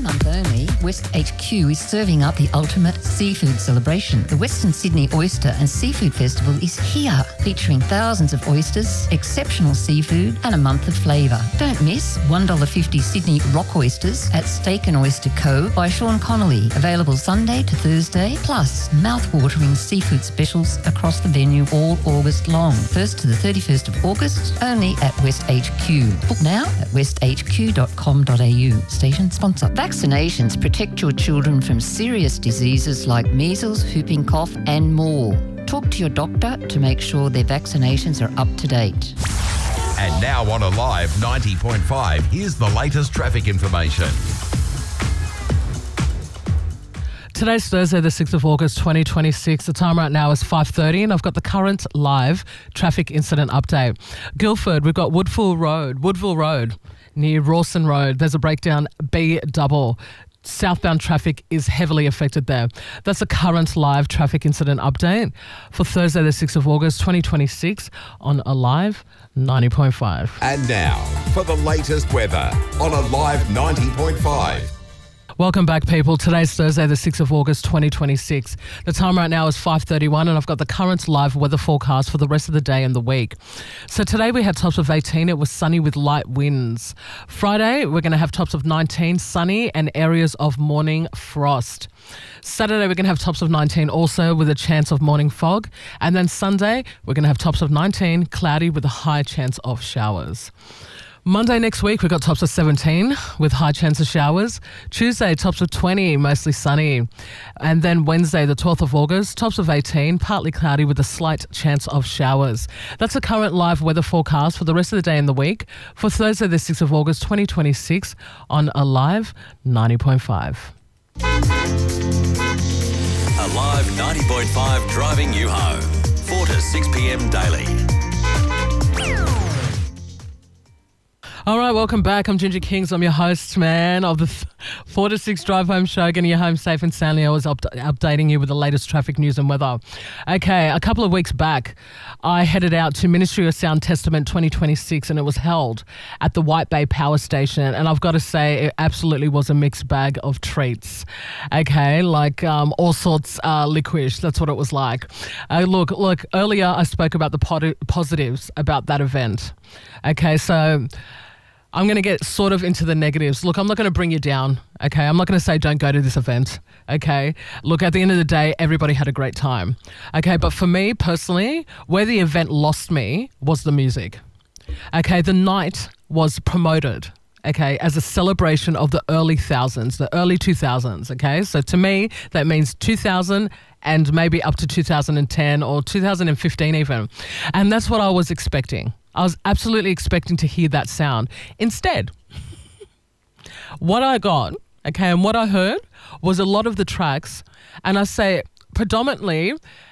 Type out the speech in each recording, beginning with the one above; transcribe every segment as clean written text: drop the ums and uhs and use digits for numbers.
month only, West HQ is serving up the ultimate seafood celebration. The Western Sydney Oyster and Seafood Festival is here, featuring thousands of oysters, exceptional seafood and a month of flavour. Don't miss $1.50 Sydney rock oysters at Steak and Oyster Co. by Sean Connolly, available Sunday to Thursday, plus mouth-watering seafood specials across the venue all August long. 1st to the 31st of August, only at West HQ. Book now at westhq.com.au. Station sponsor. Vaccinations protect your children from serious diseases like measles, whooping cough and more. Talk to your doctor to make sure their vaccinations are up to date. And now on Alive 90.5, here's the latest traffic information. Today's Thursday, the 6th of August, 2026. The time right now is 5:30 and I've got the current live traffic incident update. Guildford, we've got Woodville Road, near Rawson Road. There's a breakdown, B-double. Southbound traffic is heavily affected there. That's a current live traffic incident update for Thursday, the 6th of August, 2026 on Alive 90.5. And now for the latest weather on Alive 90.5. Welcome back, people. Today's Thursday, the 6th of August, 2026. The time right now is 5:31 and I've got the current live weather forecast for the rest of the day and the week. So today we had tops of 18. It was sunny with light winds. Friday, we're going to have tops of 19, sunny and areas of morning frost. Saturday, we're going to have tops of 19 also with a chance of morning fog. And then Sunday, we're going to have tops of 19, cloudy with a high chance of showers. Monday next week, we've got tops of 17 with high chance of showers. Tuesday, tops of 20, mostly sunny. And then Wednesday, the 12th of August, tops of 18, partly cloudy with a slight chance of showers. That's the current live weather forecast for the rest of the day and the week for Thursday, the 6th of August, 2026 on Alive 90.5. Alive 90.5 driving you home. 4 to 6 p.m. daily. All right, welcome back. I'm Ginger Kings. I'm your host, man, of the 4 to 6 Drive Home Show, getting you home safe and soundly. I was updating you with the latest traffic news and weather. Okay, a couple of weeks back, I headed out to Ministry of Sound Testament 2026 and it was held at the White Bay Power Station. And I've got to say, it absolutely was a mixed bag of treats. Okay, like all sorts licorice. That's what it was like. Look, earlier I spoke about the positives about that event. Okay, so I'm going to get sort of into the negatives. Look, I'm not going to bring you down, okay? I'm not going to say don't go to this event, okay? Look, at the end of the day, everybody had a great time, okay? But for me personally, where the event lost me was the music, okay? The night was promoted, okay, as a celebration of the early 2000s, okay? So to me, that means 2000 and maybe up to 2010 or 2015 even. And that's what I was expecting. I was absolutely expecting to hear that sound. Instead, what I got, okay, and what I heard was a lot of the tracks, and I say predominantly,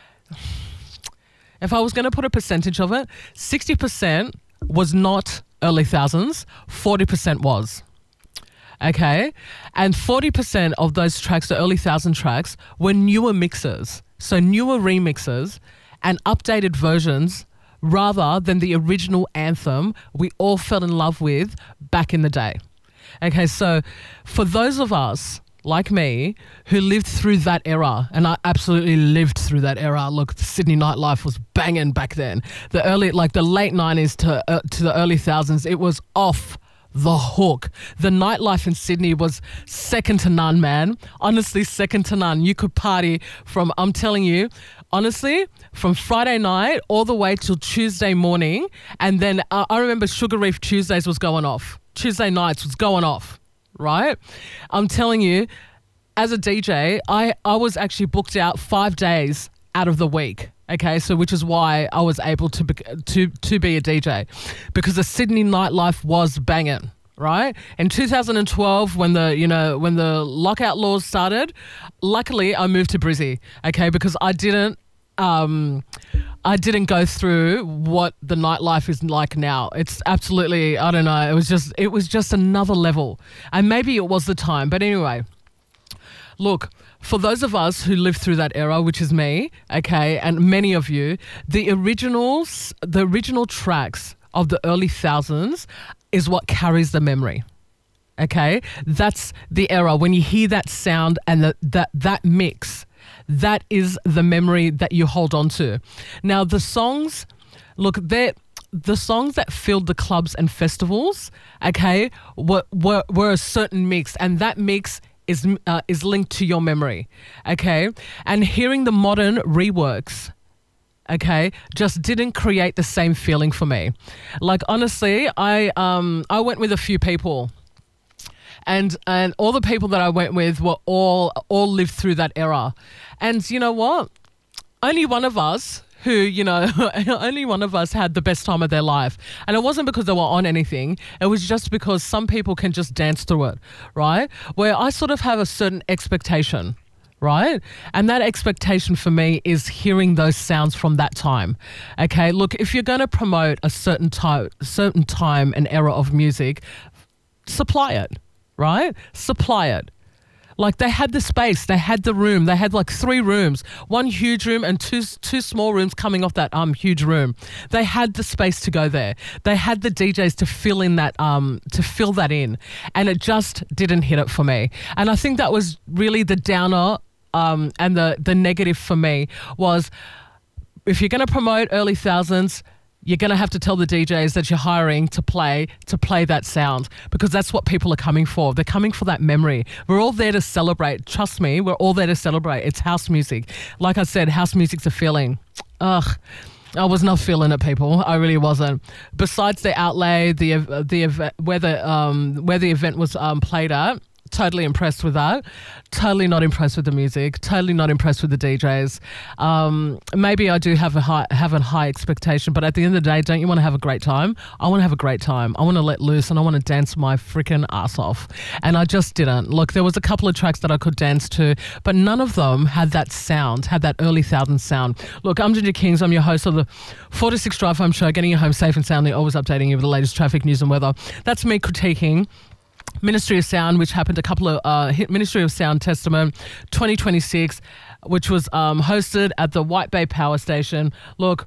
if I was going to put a percentage of it, 60% was not early thousands, 40% was. Okay, and 40% of those tracks, the early 1000 tracks, were newer mixes. So newer remixes and updated versions rather than the original anthem we all fell in love with back in the day. Okay, so for those of us like me who lived through that era, and I absolutely lived through that era. Look, the Sydney nightlife was banging back then. The late 90s to the early thousands, it was off the hook. The nightlife in Sydney was second to none, man. Honestly, second to none. You could party from, I'm telling you, honestly, from Friday night all the way till Tuesday morning. And then I remember Sugar Reef Tuesdays was going off. Tuesday nights was going off, right? I'm telling you, as a DJ, I was actually booked out 5 days out of the week. Okay, so which is why I was able to be a DJ, because the Sydney nightlife was banging, right? In 2012, when the lockout laws started, luckily I moved to Brizzy, okay, because I didn't go through what the nightlife is like now. It's absolutely, I don't know, it was just another level, and maybe it was the time, but anyway. Look, for those of us who lived through that era, which is me, okay, and many of you, the original tracks of the early thousands is what carries the memory, Okay, that's the era. When you hear that sound and that mix, that is the memory that you hold on to. Now, the songs, look, the songs that filled the clubs and festivals, okay, were a certain mix, and that mix is linked to your memory, okay? And hearing the modern reworks, okay, just didn't create the same feeling for me. Like, honestly, I went with a few people. And all the people that I went with were all lived through that era. And you know what? Only one of us only one of us had the best time of their life. And it wasn't because they were on anything. It was just because some people can just dance through it, right? Where I sort of have a certain expectation, right? And that expectation for me is hearing those sounds from that time. Okay, look, if you're going to promote a certain time and era of music, supply it. Right? Supply it. Like, they had the space, they had the room, they had like 3 rooms, 1 huge room and two small rooms coming off that huge room. They had the space to go there. They had the DJs to fill that in, and it just didn't hit it for me. And I think that was really the downer, and the negative for me was, if you're going to promote early thousands, you're going to have to tell the DJs that you're hiring to play that sound, because that's what people are coming for. They're coming for that memory. We're all there to celebrate. Trust me, we're all there to celebrate. It's house music. Like I said, house music's a feeling. Ugh. I was not feeling it, people. I really wasn't. Besides the outlay, where the event was played at, totally impressed with that. Totally not impressed with the music. Totally not impressed with the DJs. Maybe I do have a high expectation, but at the end of the day, don't you want to have a great time? I want to have a great time. I want to let loose and I want to dance my freaking ass off. And I just didn't. Look, there was a couple of tracks that I could dance to, but none of them had that sound, had that early thousands sound. Look, I'm Ginger Kings. I'm your host of the 4 to 6 Drive Home Show, getting you home safe and soundly, always updating you with the latest traffic news and weather. That's me critiquing Ministry of Sound, which happened a couple of Ministry of Sound Testament 2026, which was hosted at the White Bay Power Station. Look,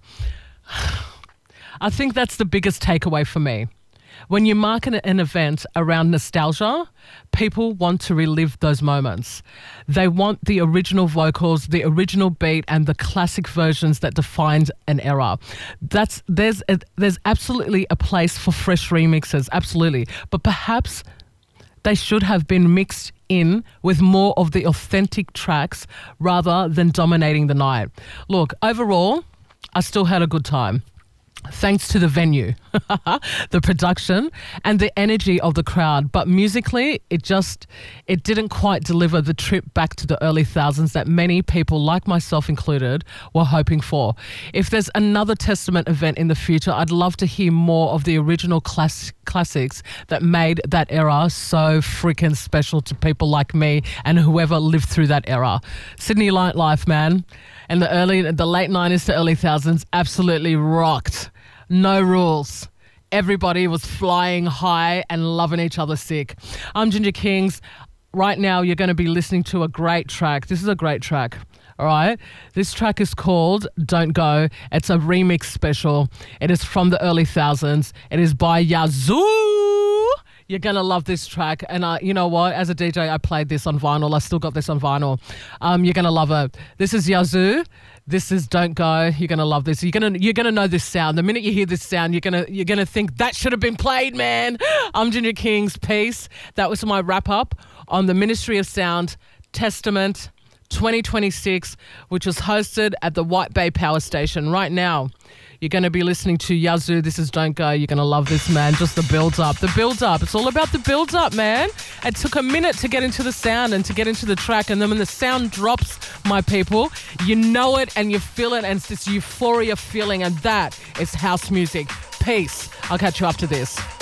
I think that's the biggest takeaway for me. When you market an event around nostalgia, people want to relive those moments. They want the original vocals, the original beat, and the classic versions that defined an era. There's absolutely a place for fresh remixes, absolutely. But perhaps they should have been mixed in with more of the authentic tracks rather than dominating the night. Look, overall, I still had a good time. Thanks to the venue, the production, and the energy of the crowd. But musically, it didn't quite deliver the trip back to the early thousands that many people, like myself included, were hoping for. If there's another Testament event in the future, I'd love to hear more of the original classics that made that era so freaking special to people like me and whoever lived through that era. Sydney nightlife, man, and the late 90s to early thousands absolutely rocked. No rules. Everybody was flying high and loving each other sick. I'm Ginger Kings. Right now, you're going to be listening to a great track. This is a great track. All right. This track is called Don't Go. It's a remix special. It is from the early thousands. It is by Yazoo. You're going to love this track. And you know what? As a DJ, I played this on vinyl. I still got this on vinyl. You're going to love it. This is Yazoo. This is Don't Go. You're gonna love this. You're gonna know this sound. The minute you hear this sound, you're gonna think that should have been played, man. I'm Ginger Kings. Peace. That was my wrap up on the Ministry of Sound Testament 2026, which was hosted at the White Bay Power Station. Right now, you're going to be listening to Yazoo. This is Don't Go. You're going to love this, man. Just the build-up. The build-up. It's all about the build-up, man. It took a minute to get into the sound and to get into the track. And then when the sound drops, my people, you know it and you feel it. And it's this euphoria feeling. And that is house music. Peace. I'll catch you after this.